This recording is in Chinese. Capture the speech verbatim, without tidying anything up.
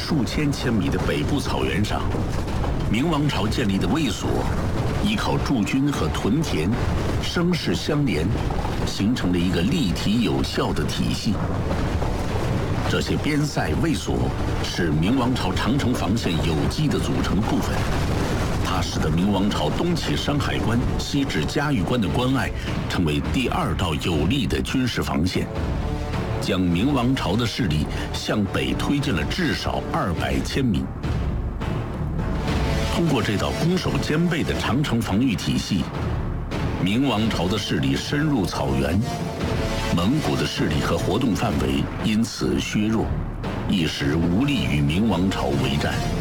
数千千米的北部草原上，明王朝建立的卫所，依靠驻军和屯田，声势相连，形成了一个立体有效的体系。这些边塞卫所是明王朝长城防线有机的组成部分，它使得明王朝东起山海关、西至嘉峪关的关隘成为第二道有力的军事防线，将明王朝的势力向北推进了至少二百千米。通过这道攻守兼备的长城防御体系，明王朝的势力深入草原，蒙古的势力和活动范围因此削弱，一时无力与明王朝为战。